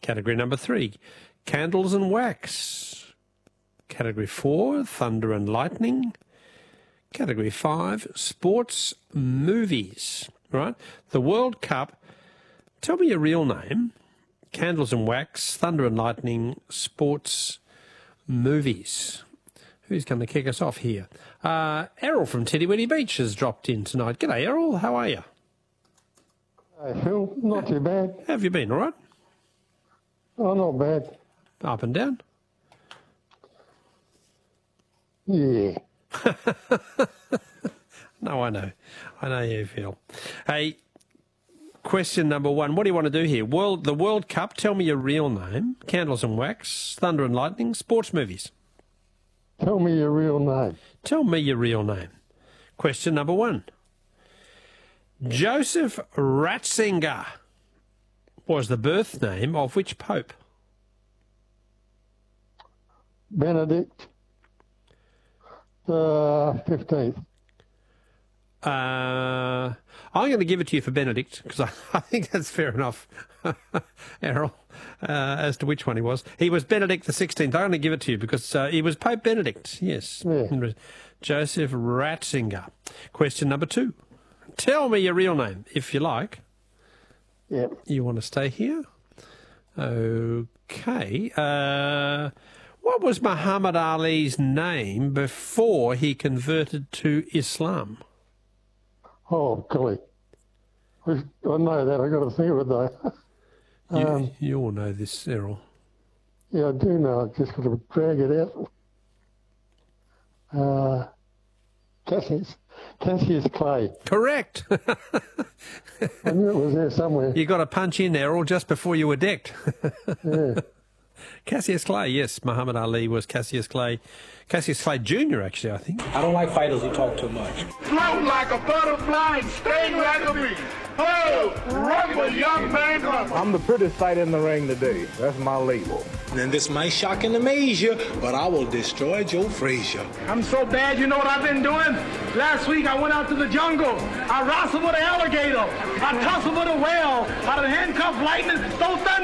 Category number 3, candles and wax. Category 4, thunder and lightning. Category 5, sports movies. Right? The World Cup. Tell me your real name. Candles and wax, thunder and lightning, sports movies. Who's going to kick us off here? Errol from Tiddy Beach has dropped in tonight. G'day, Errol. How are you? Hey, Phil. Not too bad. How have you been, all right? Oh, not bad. Up and down? Yeah. No, I know. I know how you feel. Hey, question number 1. What do you want to do here? The World Cup, tell me your real name. Candles and wax, thunder and lightning, sports movies. Tell me your real name. Tell me your real name. Question number 1. Joseph Ratzinger was the birth name of which pope? Benedict 15th. I'm going to give it to you for Benedict, because I think that's fair enough, Errol, as to which one he was. He was Benedict the 16th. I'm going to give it to you because he was Pope Benedict, yes. Yeah. Joseph Ratzinger. Question number 2. Tell me your real name, if you like. Yep. You want to stay here? Okay. What was Muhammad Ali's name before he converted to Islam? Oh, golly. I know that. I've got to think of it, though. You all know this, Errol. Yeah, I do know. I've just got to drag it out. Cassius Clay. Correct. I knew it was there somewhere. You got to punch in, Errol, just before you were decked. Yeah. Cassius Clay, yes. Muhammad Ali was Cassius Clay. Cassius Clay Jr., actually, I think. I don't like fighters who talk too much. Float like a butterfly and sting like a bee. Oh, rumble, young man, rumble. I'm the prettiest fighter in the ring today. That's my label. And this might shock and amaze you, but I will destroy Joe Frazier. I'm so bad, you know what I've been doing? Last week I went out to the jungle. I wrestled with an alligator. I tussled with a whale. I done handcuffed lightning. Those thunder